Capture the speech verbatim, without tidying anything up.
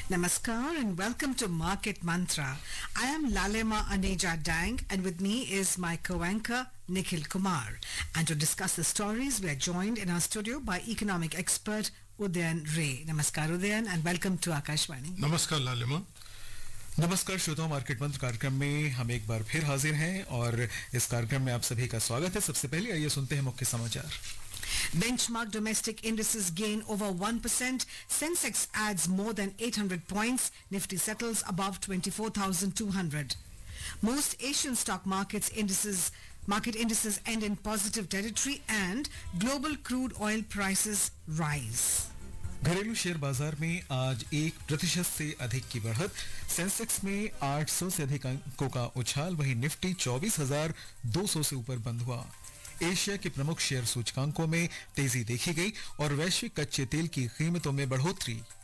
Namaskar and welcome to Market Mantra. I am Lalema Aneja Dang and with me is my co-anchor Nikhil Kumar. And to discuss the stories, we are joined in our studio by economic expert Udayan Ray. Namaskar Udayan and welcome to Akashvani. नमस्कार लालिमा। नमस्कार श्रोताओं, market मंत्र कार्यक्रम में हम एक बार फिर हाजिर हैं और इस कार्यक्रम में आप सभी का स्वागत है। सबसे पहले आइए सुनते हैं मुख्य समाचार। Benchmark domestic indices gain over one percent. Sensex adds more than eight hundred points. Nifty settles above twenty-four thousand two hundred. Most Asian stock markets indices market indices end in positive territory and global crude oil prices rise. घरेलू share बाजार में आज एक प्रतिशत से अधिक की बढ़त। सेंसेक्स में आठ सौ से अधिक अंकों का उछाल, वहीं निफ्टी चौबीस हजार दो सौ से ऊपर बंद हुआ। एशिया के प्रमुख शेयर सूचकांकों में तेजी देखी गई और वैश्विक कच्चे तेल की कीमतों में बढ़ोतरी